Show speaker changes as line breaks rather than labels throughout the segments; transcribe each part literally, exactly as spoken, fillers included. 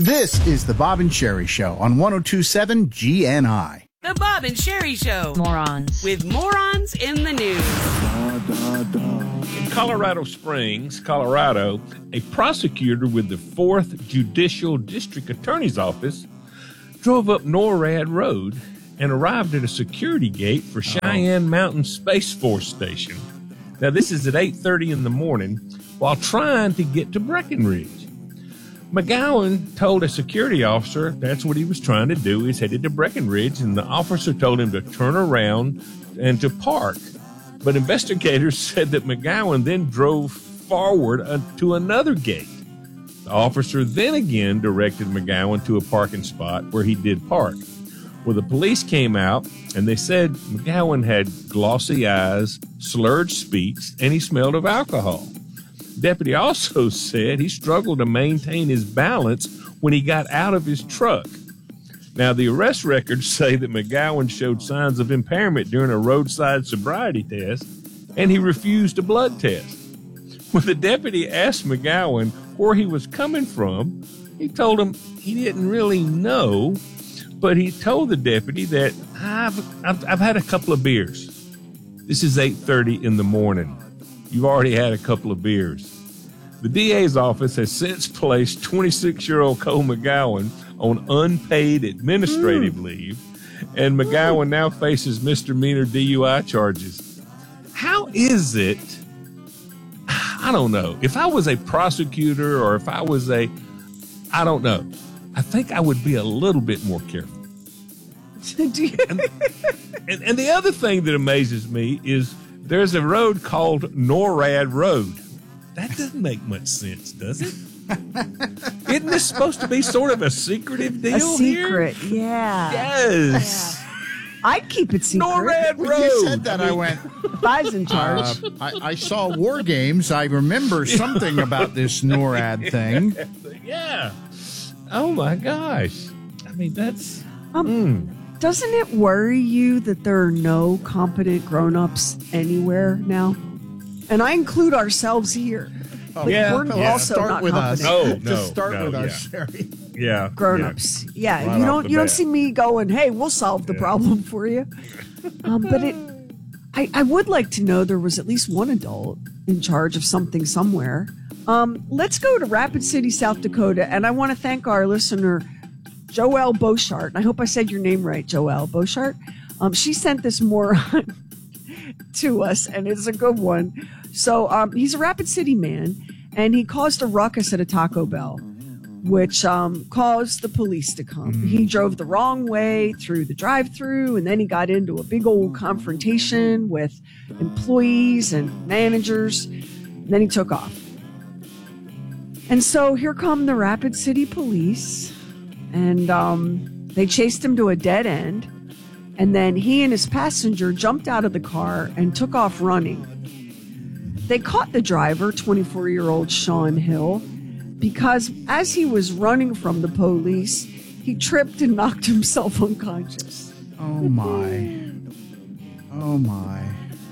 This is the Bob and Sherry Show on one oh two point seven G N I.
The Bob and Sherry Show.
Morons.
With morons in the news.
In Colorado Springs, Colorado, a prosecutor with the fourth Judicial District Attorney's Office drove up NORAD Road and arrived at a security gate for Cheyenne Mountain Space Force Station. Now, this is at eight thirty in the morning while trying to get to Breckenridge. McGowan told a security officer that's what he was trying to do. He's headed to Breckenridge, and the officer told him to turn around and to park. But investigators said that McGowan then drove forward uh, to another gate. The officer then again directed McGowan to a parking spot where he did park. Well, the police came out, and they said McGowan had glossy eyes, slurred speech, and he smelled of alcohol. Deputy also said he struggled to maintain his balance when he got out of his truck. Now, the arrest records say that McGowan showed signs of impairment during a roadside sobriety test, and he refused a blood test. When the deputy asked McGowan where he was coming from, he told him he didn't really know, but he told the deputy that I've, I've, I've had a couple of beers. This is eight thirty in the morning. You've already had a couple of beers. The D A's office has since placed twenty-six-year-old Cole McGowan on unpaid administrative mm. leave, and McGowan mm. now faces misdemeanor D U I charges. How is it? I don't know. If I was a prosecutor or if I was a, I don't know. I think I would be a little bit more careful. and, and, and the other thing that amazes me is there's a road called NORAD Road. That doesn't make much sense, does it? Isn't this supposed to be sort of a secretive deal
A secret,
here?
yeah.
Yes.
Yeah. I'd keep it secret.
NORAD Road.
When you said that, I, mean, I went,
if I was in charge.
Uh, I, I saw War Games. I remember something about this NORAD thing.
Yeah. Oh, my gosh. I mean, that's...
Um,
mm.
Doesn't it worry you that there are no competent grown-ups anywhere now? And I include ourselves here.
Oh,
like
yeah.
We're
yeah.
also
Start
not
with
competent.
us.
No, no,
Just start
no,
with
yeah.
us, Sherry.
Yeah.
Grown-ups. Yeah,
yeah. Right
you
off
don't
the
you don't
bat.
see me going, hey, we'll solve the
Yeah.
problem for you. Um, but it, I, I would like to know there was at least one adult in charge of something somewhere. Um, let's go to Rapid City, South Dakota, and I want to thank our listener, Joelle Beauchart. And I hope I said your name right, Joelle Beauchart. Um, she sent this moron to us, and it's a good one. So um, he's a Rapid City man, and he caused a ruckus at a Taco Bell, which um, caused the police to come. Mm. He drove the wrong way through the drive-thru, and then he got into a big old confrontation with employees and managers. And then he took off. And so here come the Rapid City police, and um, they chased him to a dead end. And then he and his passenger jumped out of the car and took off running. They caught the driver, twenty-four-year-old Sean Hill, because as he was running from the police, he tripped and knocked himself unconscious.
Oh, my. Oh, my.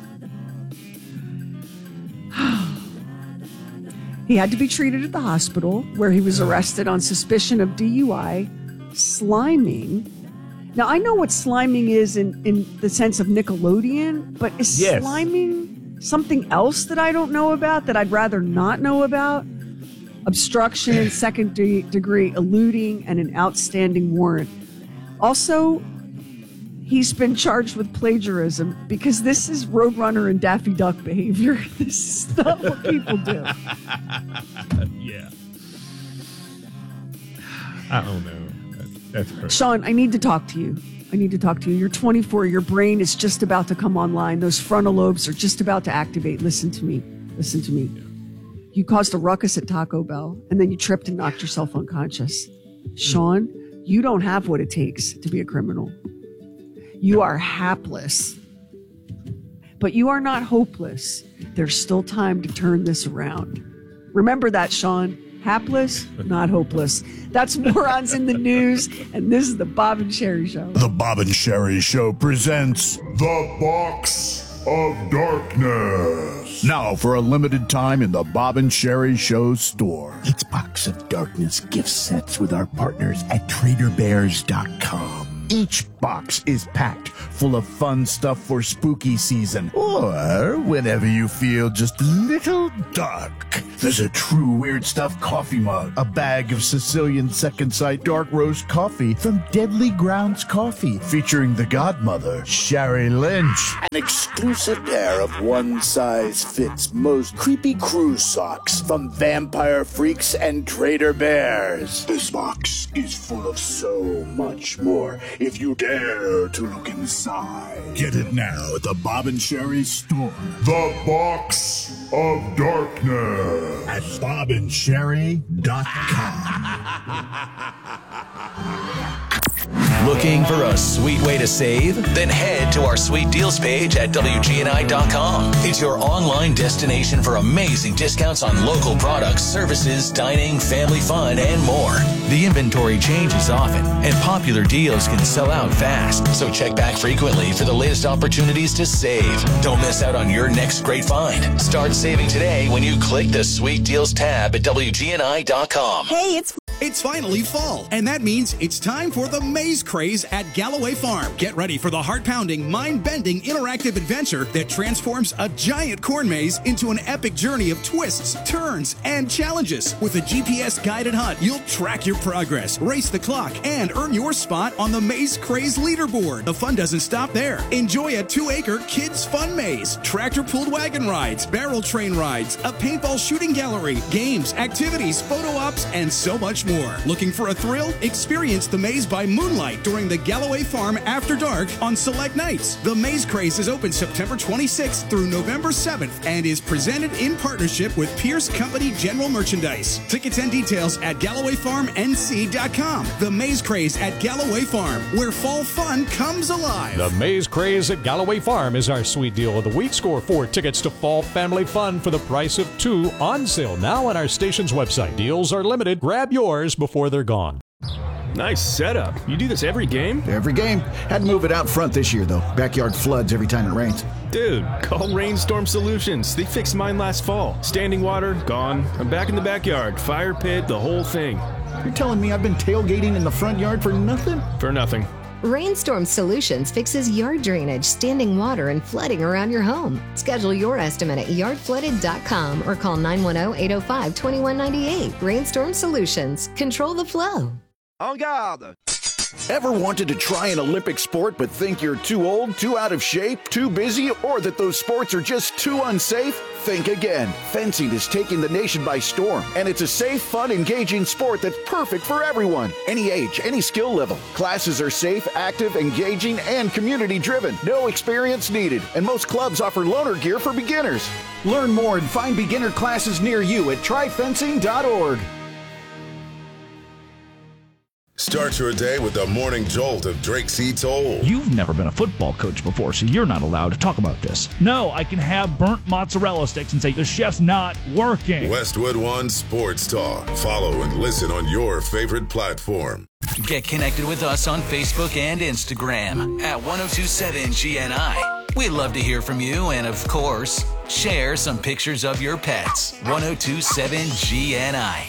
He had to be treated at the hospital, where he was arrested on suspicion of D U I, sliming. Now, I know what sliming is in, in the sense of Nickelodeon, but is
yes.
sliming something else that I don't know about, that I'd rather not know about? Obstruction, second de- degree eluding, and an outstanding warrant. Also, he's been charged with plagiarism because this is Roadrunner and Daffy Duck behavior. This is not what people do.
Yeah. I don't know. That's crazy.
Sean, I need to talk to you. I need to talk to you. You're twenty-four. Your brain is just about to come online. Those frontal lobes are just about to activate. Listen to me. Listen to me. Yeah. You caused a ruckus at Taco Bell, and then you tripped and knocked yourself unconscious. Sean, you don't have what it takes to be a criminal. You are hapless. But you are not hopeless. There's still time to turn this around. Remember that, Sean. Hapless, not hopeless. That's Morons in the News, and this is the Bob and Sherry Show.
The Bob and Sherry Show presents The Box of Darkness.
Now for a limited time in the Bob and Sherry Show store.
It's Box of Darkness gift sets with our partners at Trader Bears dot com. Each box is packed full of fun stuff for spooky season, or whenever you feel just a little dark. There's a true Weird Stuff coffee mug, a bag of Sicilian Second Sight dark roast coffee from Deadly Grounds Coffee, featuring the godmother, Sherry Lynch. An exclusive pair of one-size-fits most creepy cruise socks from Vampire Freaks and Trader Bears. This box is full of so much more if you dare to look inside. Get it now at the Bob and Sherry store.
The Box of Darkness
At Bob and Sherry dot com.
Looking for a sweet way to save? Then head to our sweet deals page at W G N I dot com. It's your online destination for amazing discounts on local products, services, dining, family fun, and more. The inventory changes often, and popular deals can sell out fast. So check back frequently for the latest opportunities to save. Don't miss out on your next great find. Start saving today when you click the Sweet Deals tab at W G N I dot com.
Hey, it's It's finally fall, and that means it's time for the Maze Craze at Galloway Farm. Get ready for the heart-pounding, mind-bending, interactive adventure that transforms a giant corn maze into an epic journey of twists, turns, and challenges. With a G P S-guided hunt, you'll track your progress, race the clock, and earn your spot on the Maze Craze leaderboard. The fun doesn't stop there. Enjoy a two-acre kids' fun maze, tractor-pulled wagon rides, barrel train rides, a paintball shooting gallery, games, activities, photo ops, and so much more. More. Looking for a thrill? Experience the maze by moonlight during the Galloway Farm After Dark on select nights. The Maze Craze is open September twenty-sixth through November seventh and is presented in partnership with Pierce Company General Merchandise. Tickets and details at Galloway Farm N C dot com. The Maze Craze at Galloway Farm, where fall fun comes alive.
The Maze Craze at Galloway Farm is our sweet deal of the week. Score four tickets to fall family fun for the price of two, on sale now on our station's website. Deals are limited. Grab yours before they're gone.
Nice setup. You do this every game?
Every game. Had to move it out front this year, though. Backyard floods every time it rains.
Dude, call Rainstorm Solutions. They fixed mine last fall. Standing water, gone. I'm back in the backyard. Fire pit, the whole thing.
You're telling me I've been tailgating in the front yard for nothing?
For nothing.
Rainstorm Solutions fixes yard drainage, standing water, and flooding around your home. Schedule your estimate at yard flooded dot com or call nine one zero, eight zero five, two one nine eight. Rainstorm Solutions. Control the flow.
En garde!
Ever wanted to try an Olympic sport but think you're too old, too out of shape, too busy, or that those sports are just too unsafe? Think again. Fencing is taking the nation by storm, and it's a safe, fun, engaging sport that's perfect for everyone. Any age, any skill level. Classes are safe, active, engaging, and community-driven. No experience needed, and most clubs offer loaner gear for beginners. Learn more and find beginner classes near you at try fencing dot org.
Start your day with the morning jolt of Drake C. Toll.
You've never been a football coach before, so you're not allowed to talk about this. No, I can have burnt mozzarella sticks and say the chef's not working.
Westwood One Sports Talk. Follow and listen on your favorite platform.
Get connected with us on Facebook and Instagram at ten twenty-seven G N I. We'd love to hear from you and, of course, share some pictures of your pets. ten twenty-seven G N I.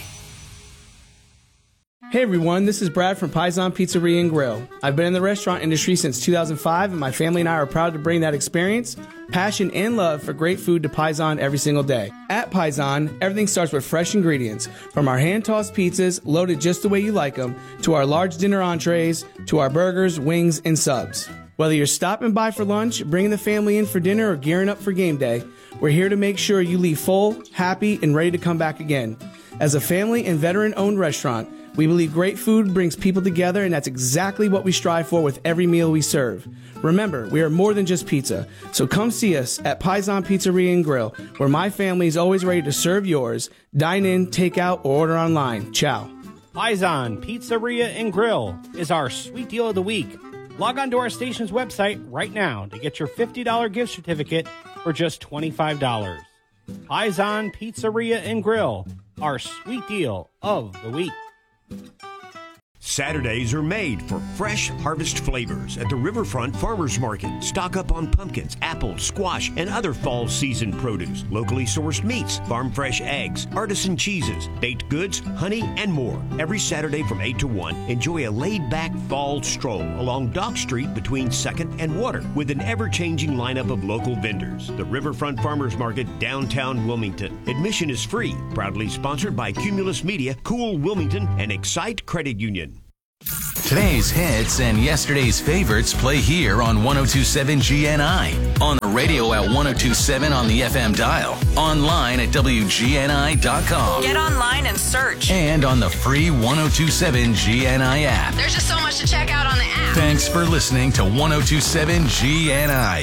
Hey everyone, this is Brad from Paisan Pizzeria and Grill. I've been in the restaurant industry since two thousand five, and my family and I are proud to bring that experience, passion, and love for great food to Paisan every single day. At Paisan, everything starts with fresh ingredients, from our hand-tossed pizzas, loaded just the way you like them, to our large dinner entrees, to our burgers, wings, and subs. Whether you're stopping by for lunch, bringing the family in for dinner, or gearing up for game day, we're here to make sure you leave full, happy, and ready to come back again. As a family and veteran-owned restaurant, we believe great food brings people together, and that's exactly what we strive for with every meal we serve. Remember, we are more than just pizza, so come see us at Paisan Pizzeria and Grill, where my family is always ready to serve yours. Dine in, take out, or order online. Ciao.
Paisan Pizzeria and Grill is our sweet deal of the week. Log on to our station's website right now to get your fifty dollars gift certificate for just twenty-five dollars. Paisan Pizzeria and Grill, our sweet deal of the week.
Saturdays are made for fresh harvest flavors at the Riverfront Farmers Market. Stock up on pumpkins, apples, squash, and other fall season produce. Locally sourced meats, farm fresh eggs, artisan cheeses, baked goods, honey, and more. Every Saturday from eight to one, enjoy a laid-back fall stroll along Dock Street between second and Water with an ever-changing lineup of local vendors. The Riverfront Farmers Market, downtown Wilmington. Admission is free. Proudly sponsored by Cumulus Media, Cool Wilmington, and Excite Credit Union.
Today's hits and yesterday's favorites play here on one oh two point seven G N I, on the radio at one oh two point seven on the F M dial, online at W G N I dot com.
Get online and search.
And on the free one oh two point seven G N I app.
There's just so much to check out on the app.
Thanks for listening to one oh two point seven G N I.